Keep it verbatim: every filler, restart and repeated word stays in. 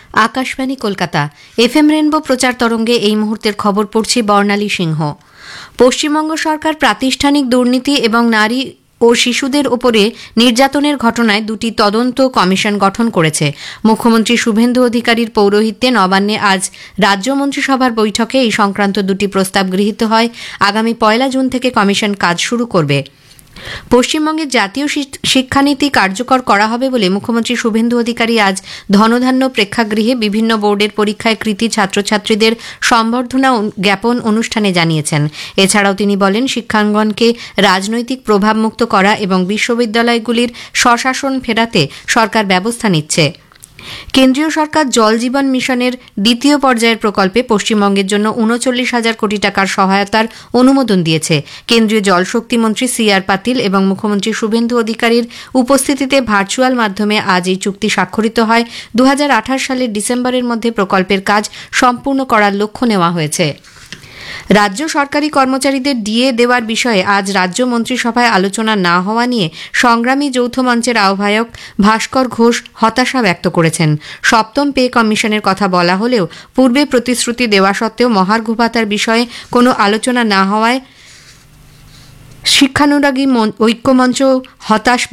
Akashvani Kolkata FM rainbow প্রচার তরঙ্গে এই মুহূর্তের খবর পড়ছি বর্ণালী সিংহ। পশ্চিমবঙ্গ সরকার প্রাতিষ্ঠানিক দুর্নীতি এবং নারী ও শিশুদের ওপরে নির্যাতনের ঘটনায় দুটি তদন্ত কমিশন গঠন করেছে। মুখ্যমন্ত্রী শুভেন্দু অধিকারীর পৌরোহিত্যে নবান্নে আজ রাজ্য মন্ত্রিসভার বৈঠকে এই সংক্রান্ত দুটি প্রস্তাব গৃহীত হয়। আগামী পয়লা জুন থেকে কমিশন কাজ শুরু করবে। পশ্চিমবঙ্গের জাতীয় শিক্ষানীতি কার্যকর করা হবে বলে মুখ্যমন্ত্রী শুভেন্দু অধিকারী আজ ধনধান্য প্রেক্ষাগৃহে বিভিন্ন বোর্ডের পরীক্ষায় কৃতী ছাত্রছাত্রীদের সম্বর্ধনা জ্ঞাপন অনুষ্ঠানে জানিয়েছেন। এছাড়াও তিনি বলেন, শিক্ষাঙ্গনকে রাজনৈতিক প্রভাবমুক্ত করা এবং বিশ্ববিদ্যালয়গুলির স্বশাসন ফেরাতে সরকার ব্যবস্থা নিচ্ছে। কেন্দ্রীয় সরকার জল জীবন মিশনের দ্বিতীয় পর্যায়ের প্রকল্পে পশ্চিমবঙ্গের জন্য উনচল্লিশ হাজার কোটি টাকার সহায়তার অনুমোদন দিয়েছে। কেন্দ্রীয় জলশক্তি মন্ত্রী সি আর পাতিল এবং মুখ্যমন্ত্রী শুভেন্দু অধিকারীর উপস্থিতিতে ভার্চুয়াল মাধ্যমে আজ এই চুক্তি স্বাক্ষরিত হয়। দু হাজার আঠাশ সালের ডিসেম্বরের মধ্যে প্রকল্পের কাজ সম্পূর্ণ করার লক্ষ্য নেওয়া হয়েছে। রাজ্য সরকারি কর্মচারীদের ডিএ দেওয়ার বিষয়ে আজ রাজ্য মন্ত্রিসভায় আলোচনা না হওয়া নিয়ে সংগ্রামী যৌথ মঞ্চের আহ্বায়ক ভাস্কর ঘোষ হতাশা ব্যক্ত করেছেন। সপ্তম পে কমিশনের কথা বলা হলেও পূর্বে প্রতিশ্রুতি দেওয়া সত্ত্বেও মহার্ঘ ভাতার বিষয়ে কোনো আলোচনা না হওয়ায় শিক্ষানুরাগী ঐক্যমঞ্চ হতাশ